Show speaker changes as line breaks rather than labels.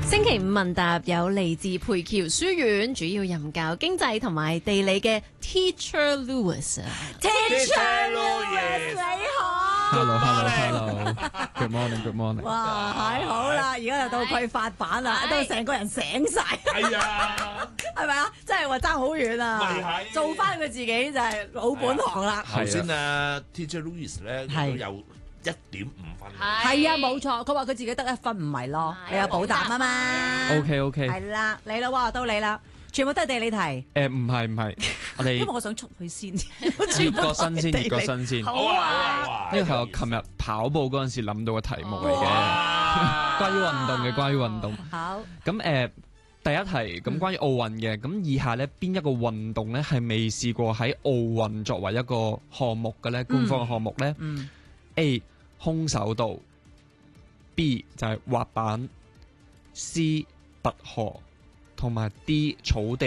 星期五問答有嚟自培僑書院，主要任教經濟同埋地理嘅 Teacher Louis。
Teacher Louis
你好。
Hello，Good morning，Good morning。
哇，太好啦！而家就到佢發版啦，到成個人醒晒。
係啊，
係咪啊？真係話爭好遠啊！
咪係
做翻佢自己就係老本行啦。
頭先啊 Teacher Louis 咧都有1.5分。
係啊，冇錯。佢話佢自己得1分，唔係咯，你有補答啊嘛。
OK。
係啦，你啦喎，到你啦，全部都係地理題。
唔係，我哋
因為我想出去先，
熱個身先。
好啊！
呢個係我琴日跑步嗰陣時諗到嘅題目嚟嘅，關於運動。
好。
咁第一題咁關於奧運嘅，咁以下咧邊一個運動咧係未試過喺奧運作為一個項目嘅咧？官方嘅項目咧？A 空手道，B 就係滑板，C 拔河，同埋 D 草地